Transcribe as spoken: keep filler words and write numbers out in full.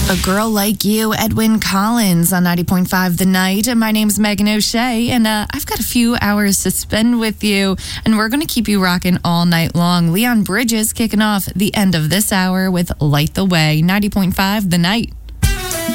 A Girl Like You, Edwyn Collins on ninety point five The Night. My name's Megan O'Shea, and uh, I've got a few hours to spend with you, and we're going to keep you rocking all night long. Leon Bridges kicking off the end of this hour with Light the Way, ninety point five The Night.